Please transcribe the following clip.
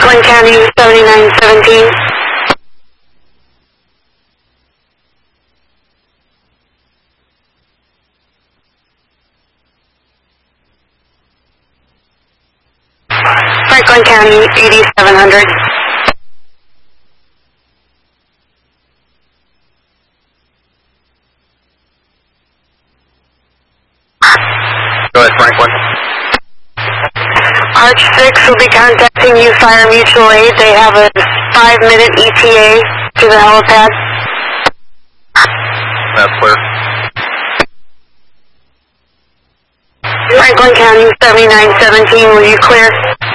Franklin County 7917. Franklin County 8700. Go ahead, Franklin. Arch 6 will be contacting you, Fire Mutual Aid. They have a 5-minute ETA to the helipad. That's clear. Franklin County 7917, will you clear?